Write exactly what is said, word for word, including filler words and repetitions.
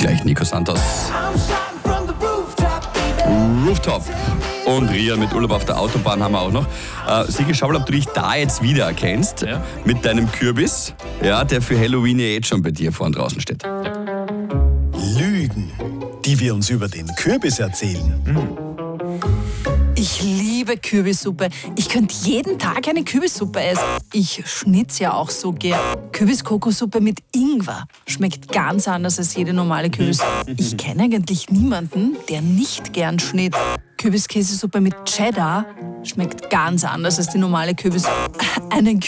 Gleich Nico Santos. Rooftop. Und Ria mit Urlaub auf der Autobahn haben wir auch noch. Äh, Sigi, schau mal, ob du dich da jetzt wieder erkennst. Ja. Mit deinem Kürbis, ja, der für Halloween ja jetzt schon bei dir vorn draußen steht. Ja. Lügen, die wir uns über den Kürbis erzählen. Mhm. Ich liebe Kürbissuppe. Ich könnte jeden Tag eine Kürbissuppe essen. Ich schnitz ja auch so gern. Kürbis-Kokosuppe mit Ingwer schmeckt ganz anders als jede normale Kürbis. Ich kenne eigentlich niemanden, der nicht gern schnitzt. Kürbiskäsesuppe mit Cheddar schmeckt ganz anders als die normale Kürbis. Einen